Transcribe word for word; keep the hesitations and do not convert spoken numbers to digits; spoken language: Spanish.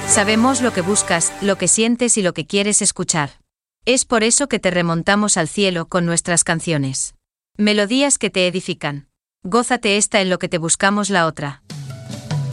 Sabemos lo que buscas, lo que sientes y lo que quieres escuchar. Es por eso que te remontamos al cielo con nuestras canciones. Melodías que te edifican. Gózate esta en lo que te buscamos la otra.